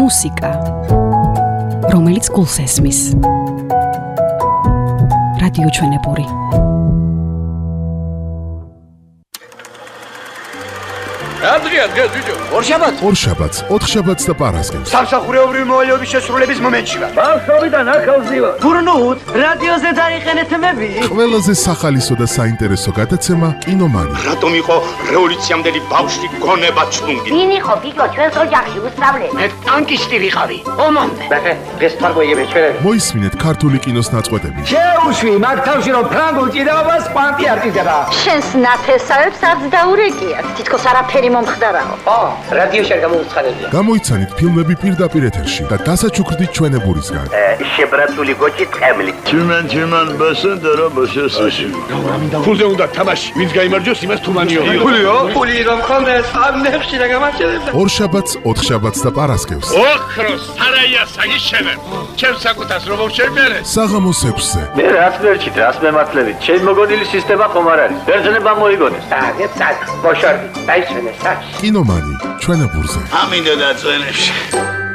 მუსიკა, რომელიც გულს ესმის. რადიო ჩვენებური. დღეს ბიჭო. ორშაბათს, ოთხშაბათს და პარასკევს. სამსახურეობრივი მოვალეობის შესრულების მომენტში ვარ. ბავშვობიდან ახალზივა. გურნუთ, რადიოზე დაიყენეთ მები. ყველაზე სახალისო და საინტერესო გადაცემა კინომანი. რატომ იყო რევოლუციამდელი ბავშვი გონება ჩუნგი? ვინ იყო გიგო ჩვენს ოჯახში უსწავლელი? მე ტანკისტი ვიყავი. ომამდე. დღეს თარგოიები ჩვენ. მოისმინეთ ქართული კინოს ნაწყვეტები. შეუშვი მაგ თავში რომ ფრანგულ ჭიდაობას კვანტი არტიზება. შენს ნათესავებს არც დაურეკიათ. თითქოს არაფერი მომხდარაო. რადიოში არ გამოუცხადებია. გამოიცანით ფილმები პირდაპირ ეთერში და დასაჩუქრდით ჩვენებურისგან. შებრაცული გოჭი ტყემლი. Чиман басендера басесაში. ფულზე უნდა თამაში. ვინც გაიმარჯვოს, იმას თუმანიო. ფულიო? ფული რომ ხონდეს, ამ ნებში და გამარჯვებდა. ორშაბათს, ოთხშაბათს და პარასკევს. ოქროს სარაია საგიშენებ. ჩემ საკუთას რომ შევმერე. საღამოს 6-ზე. მე რაც ვერჩით, რას მემართლებით. ჩემ მოგონილი სისტემა ხომ არ არის. ბერძნება მოიგონეს. მოშორდი, დაიჩვენეს. კინომანი ჩვენებურზე. ამინდა და წვენებში.